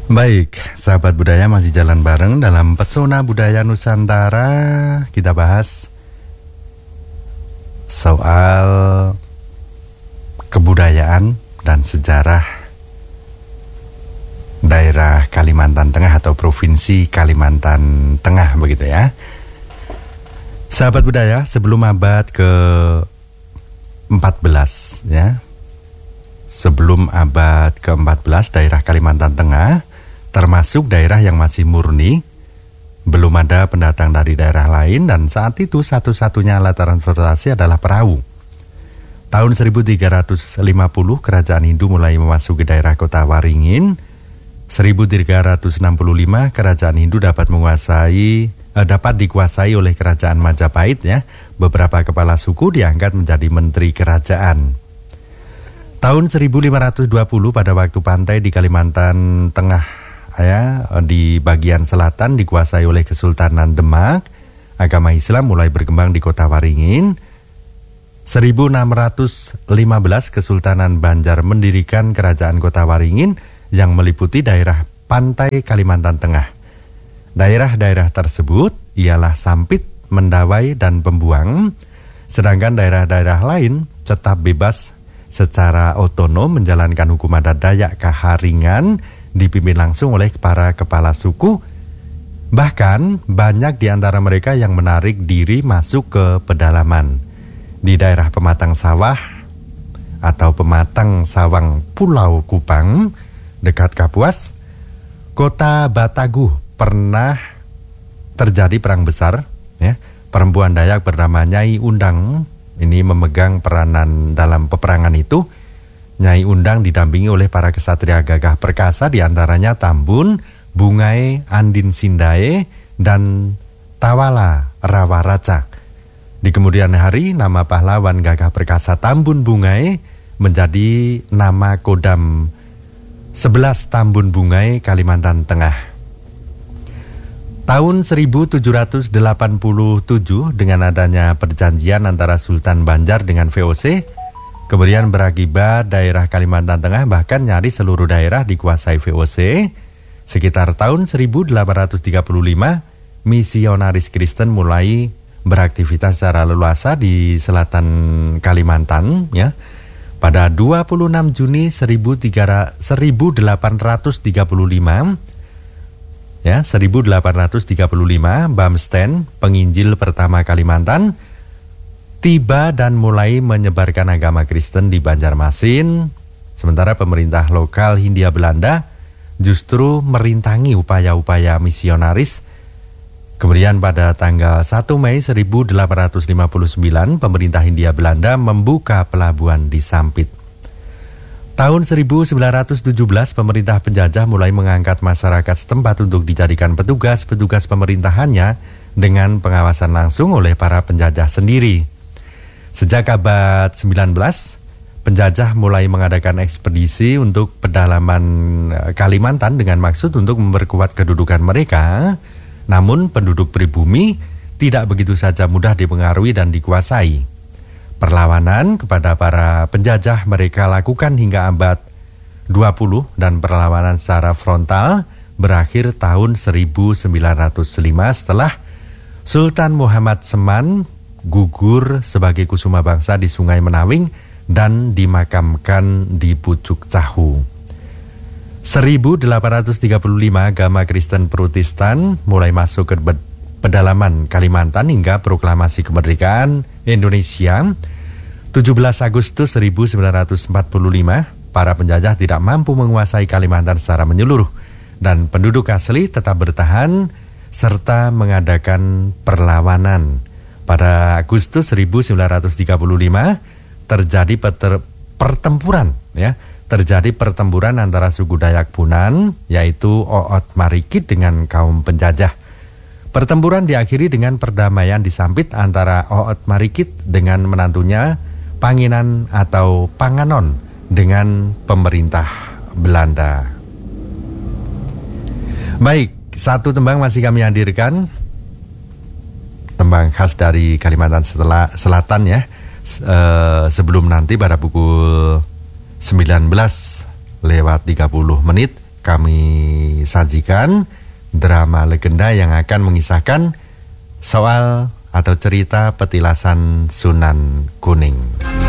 Baik, sahabat budaya masih jalan bareng dalam Pesona Budaya Nusantara. Kita bahas soal kebudayaan dan sejarah daerah Kalimantan Tengah atau Provinsi Kalimantan Tengah, begitu ya. Sahabat budaya, sebelum abad ke-14 ya. Sebelum abad ke-14 daerah Kalimantan Tengah termasuk daerah yang masih murni, belum ada pendatang dari daerah lain, dan saat itu satu-satunya alat transportasi adalah perahu. Tahun 1350 kerajaan Hindu mulai memasuki daerah kota Waringin. 1365 kerajaan Hindu dapat dikuasai oleh kerajaan Majapahit ya. Beberapa kepala suku diangkat menjadi menteri kerajaan. Tahun 1520 pada waktu pantai di Kalimantan Tengah ya, di bagian selatan dikuasai oleh Kesultanan Demak, agama Islam mulai berkembang di kota Waringin. 1615 Kesultanan Banjar mendirikan kerajaan kota Waringin yang meliputi daerah pantai Kalimantan Tengah. Daerah-daerah tersebut ialah Sampit, Mendawai, dan Pembuang, sedangkan daerah-daerah lain tetap bebas secara otonom menjalankan hukum adat Dayak Kaharingan, dipimpin langsung oleh para kepala suku. Bahkan banyak di antara mereka yang menarik diri masuk ke pedalaman. Di daerah Pematang Sawah atau Pematang Sawang Pulau Kupang dekat Kapuas, kota Bataguh, pernah terjadi perang besar ya. Perempuan Dayak bernama Nyai Undang ini memegang peranan dalam peperangan itu. Nyai Undang didampingi oleh para kesatria gagah perkasa, diantaranya Tambun, Bungai, Andin Sindae, dan Tawala Rawaraca. Di kemudian hari, nama pahlawan gagah perkasa Tambun Bungai menjadi nama Kodam 11 Tambun Bungai Kalimantan Tengah. Tahun 1787 dengan adanya perjanjian antara Sultan Banjar dengan VOC, kemudian berakibat daerah Kalimantan Tengah bahkan nyaris seluruh daerah dikuasai VOC. Sekitar tahun 1835, misionaris Kristen mulai beraktivitas secara leluasa di selatan Kalimantan ya. Pada 26 Juni 1835 ya, 1835 Bamsten, penginjil pertama Kalimantan, tiba dan mulai menyebarkan agama Kristen di Banjarmasin, sementara pemerintah lokal Hindia Belanda justru merintangi upaya-upaya misionaris. Kemudian pada tanggal 1 Mei 1859, pemerintah Hindia Belanda membuka pelabuhan di Sampit. Tahun 1917, pemerintah penjajah mulai mengangkat masyarakat setempat untuk dijadikan petugas pemerintahannya dengan pengawasan langsung oleh para penjajah sendiri. Sejak abad 19, penjajah mulai mengadakan ekspedisi untuk pedalaman Kalimantan dengan maksud untuk memperkuat kedudukan mereka. Namun penduduk pribumi tidak begitu saja mudah dipengaruhi dan dikuasai. Perlawanan kepada para penjajah mereka lakukan hingga abad 20 dan perlawanan secara frontal berakhir tahun 1905 setelah Sultan Muhammad Seman gugur sebagai kusuma bangsa di Sungai Menawing dan dimakamkan di Pucuk Cahu. 1835 agama Kristen Protestan mulai masuk ke pedalaman Kalimantan hingga proklamasi kemerdekaan Indonesia 17 Agustus 1945. Para penjajah tidak mampu menguasai Kalimantan secara menyeluruh dan penduduk asli tetap bertahan serta mengadakan perlawanan. Pada Agustus 1935 terjadi pertempuran ya. Terjadi pertempuran antara suku Dayak Punan, yaitu Oot Marikit, dengan kaum penjajah. Pertempuran diakhiri dengan perdamaian di Sampit antara Oot Marikit dengan menantunya Panginan atau Panganon dengan pemerintah Belanda. Baik, satu tembang masih kami hadirkan. Tembang khas dari Kalimantan Selatan ya. Sebelum nanti pada pukul 19:30 kami sajikan drama legenda yang akan mengisahkan soal atau cerita petilasan Sunan Kuning.